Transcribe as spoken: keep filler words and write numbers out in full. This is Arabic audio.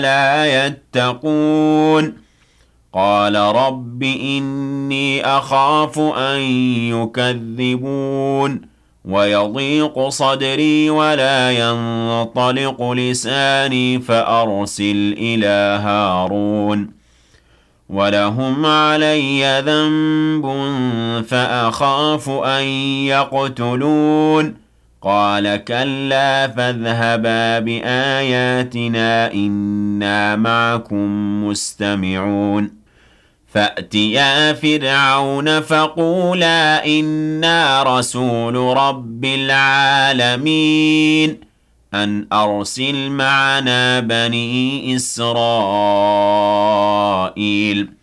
لا يتقون قال رب إني أخاف أن يكذبون ويضيق صدري ولا ينطلق لساني فأرسل إلى هارون ولهم علي ذنب فأخاف أن يقتلون قال كلا فاذهبا بآياتنا إنا معكم مستمعون فأتيا فرعون فقولا إنا رسول رب العالمين أن أرسل معنا بني إسرائيل